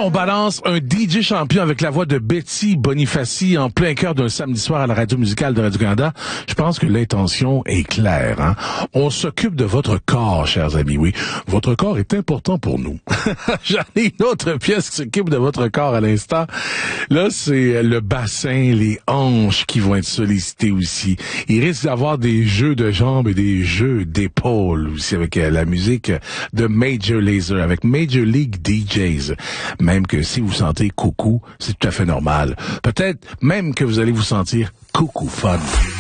On balance un DJ champion avec la voix de Betty Bonifaci en plein cœur d'un samedi soir à la radio musicale de Radio-Canada. Je pense que l'intention est claire, hein? On s'occupe de votre corps, chers amis, oui. Votre corps est important pour nous. J'en ai une autre pièce qui s'occupe de votre corps à l'instant. Là, c'est le bassin, les hanches qui vont être sollicitées aussi. Il risque d'avoir des jeux de jambes et des jeux d'épaules aussi avec la musique de Major Lazer, avec Major League DJs. Même que si vous sentez coucou, c'est tout à fait normal. Peut-être même que vous allez vous sentir coucou fun.